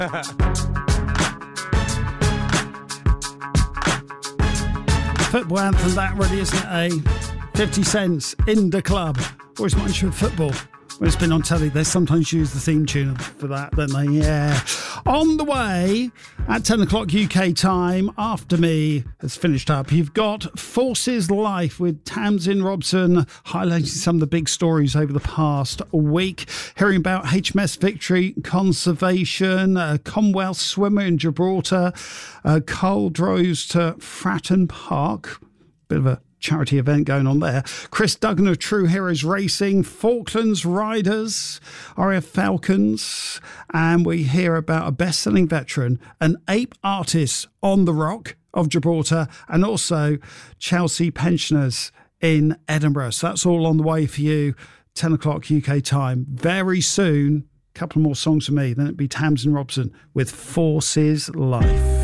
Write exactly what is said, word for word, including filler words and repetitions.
Football anthem, that really isn't a fifty cents in the club. Always much of football. When it's been on telly, they sometimes use the theme tune for that, don't they? Yeah. On the way at ten o'clock U K time, After Me has finished up. You've got Forces Life with Tamsin Robson, highlighting some of the big stories over the past week. Hearing about H M S Victory Conservation, a Commonwealth swimmer in Gibraltar, uh, Cole drove to Fratton Park. Bit of a charity event going on there. Chris Duggan of True Heroes Racing, Falklands Riders, R A F Falcons, and we hear about a best-selling veteran, an ape artist on the Rock of Gibraltar, and also Chelsea pensioners in Edinburgh. So that's all on the way for you, ten o'clock U K time. Very soon, a couple more songs from me, then it'll be Tamsin Robson with Forces Life.